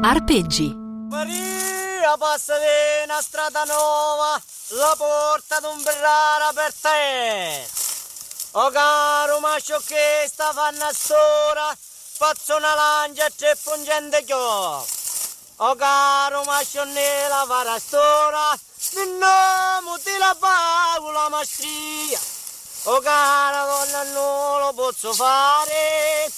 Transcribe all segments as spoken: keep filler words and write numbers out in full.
Arpeggi. Maria, passa di una strada nuova, la porta d'un berrara per te. O caro mascio che sta fanno a stora, faccio una lancia e tre pungente chiò. O caro mascio nella vara stora, vinniamo di la favola mastria. O cara donna non lo posso fare,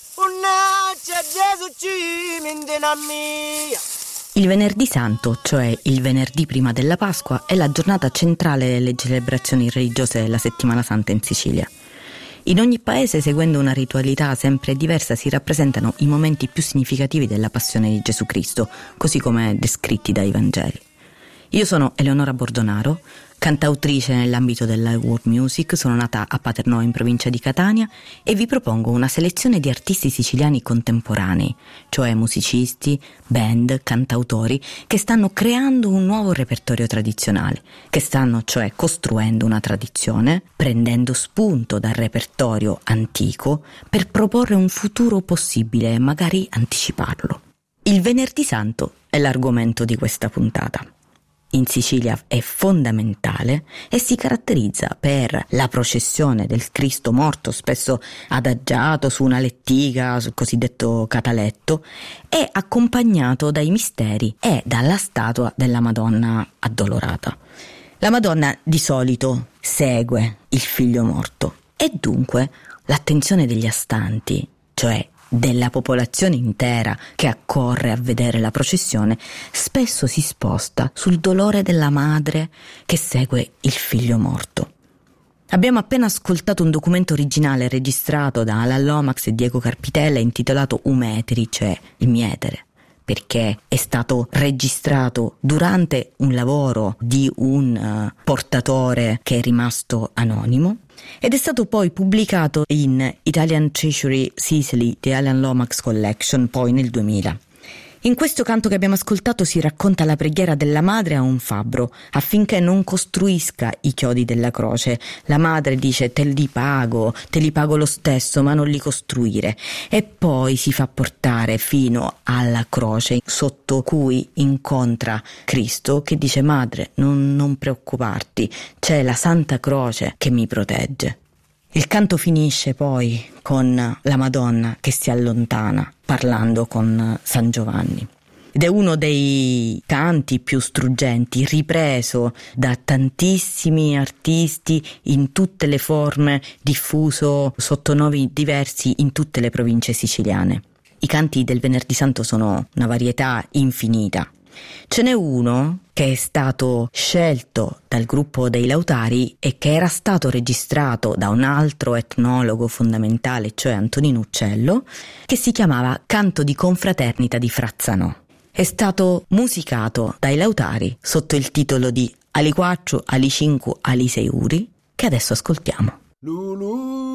unnaccia Gesù ci mendina mia. Il venerdì santo, cioè il venerdì prima della Pasqua, è la giornata centrale delle celebrazioni religiose della Settimana Santa in Sicilia. In ogni paese, seguendo una ritualità sempre diversa, si rappresentano i momenti più significativi della passione di Gesù Cristo, così come descritti dai Vangeli. Io sono Eleonora Bordonaro, cantautrice nell'ambito della world music, sono nata a Paternò in provincia di Catania e vi propongo una selezione di artisti siciliani contemporanei, cioè musicisti, band, cantautori che stanno creando un nuovo repertorio tradizionale, che stanno cioè costruendo una tradizione, prendendo spunto dal repertorio antico per proporre un futuro possibile e magari anticiparlo. Il Venerdì Santo è l'argomento di questa puntata. In Sicilia è fondamentale e si caratterizza per la processione del Cristo morto, spesso adagiato su una lettiga, sul cosiddetto cataletto, e accompagnato dai misteri e dalla statua della Madonna addolorata. La Madonna di solito segue il figlio morto e dunque l'attenzione degli astanti, cioè della popolazione intera che accorre a vedere la processione, spesso si sposta sul dolore della madre che segue il figlio morto. Abbiamo appena ascoltato un documento originale registrato da Alan Lomax e Diego Carpitella intitolato Umetri, cioè il mietere, perché è stato registrato durante un lavoro di un uh, portatore che è rimasto anonimo ed è stato poi pubblicato in Italian Treasury Sicily The Alan Lomax Collection poi nel duemila. In questo canto che abbiamo ascoltato si racconta la preghiera della madre a un fabbro affinché non costruisca i chiodi della croce. La madre dice: te li pago, te li pago lo stesso, ma non li costruire. E poi si fa portare fino alla croce sotto cui incontra Cristo che dice: madre, non, non preoccuparti, c'è la Santa Croce che mi protegge. Il canto finisce poi con la Madonna che si allontana parlando con San Giovanni. Ed è uno dei canti più struggenti, ripreso da tantissimi artisti in tutte le forme, diffuso sotto nomi diversi in tutte le province siciliane. I canti del Venerdì Santo sono una varietà infinita. Ce n'è uno che è stato scelto dal gruppo dei Lautari e che era stato registrato da un altro etnologo fondamentale, cioè Antonino Uccello, che si chiamava Canto di confraternita di Frazzanò. È stato musicato dai Lautari sotto il titolo di Ali quattro, Ali cinque, Ali sei uri, che adesso ascoltiamo.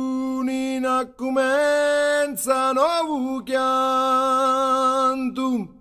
Lulunina comenza nuovo canto.